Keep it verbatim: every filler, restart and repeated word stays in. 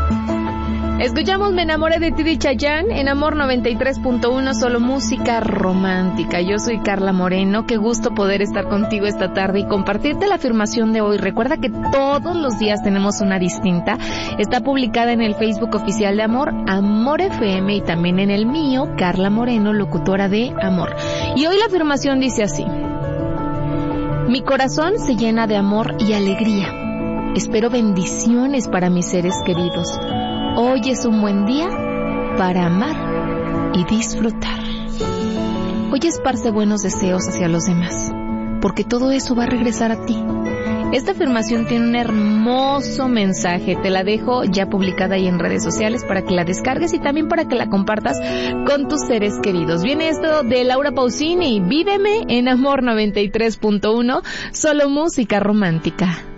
Escuchamos Me enamoré de ti de Chayanne en Amor noventa y tres punto uno, solo música romántica. Yo soy Carla Moreno, qué gusto poder estar contigo esta tarde y compartirte la afirmación de hoy. Recuerda que todos los días tenemos una distinta. Está publicada en el Facebook oficial de Amor, Amor F M, y también en el mío, Carla Moreno, locutora de Amor. Y hoy la afirmación dice así: mi corazón se llena de amor y alegría. Espero bendiciones para mis seres queridos. Hoy es un buen día para amar y disfrutar. Hoy esparce buenos deseos hacia los demás, porque todo eso va a regresar a ti. Esta afirmación tiene un hermoso mensaje. Te la dejo ya publicada ahí en redes sociales para que la descargues y también para que la compartas con tus seres queridos. Viene esto de Laura Pausini, Víveme en Amor noventa y tres punto uno, solo música romántica.